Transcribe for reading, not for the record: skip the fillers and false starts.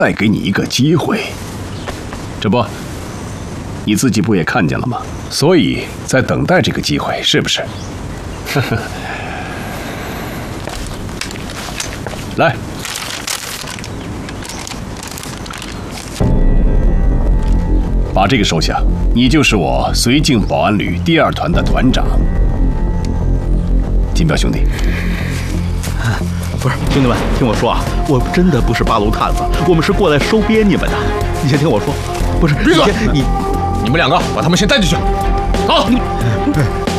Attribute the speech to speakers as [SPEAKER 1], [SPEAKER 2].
[SPEAKER 1] 再给你一个机会。这不，你自己不也看见了吗？所以在等待这个机会，是不是？来，把这个收下，你就是我绥靖保安旅第2团的团长。金彪兄弟。
[SPEAKER 2] 不是，兄弟们，听我说啊，我真的不是八路探子，我们是过来收编你们的。你先听我说，不是，
[SPEAKER 3] 闭嘴！你们2个把他们先带进去。好。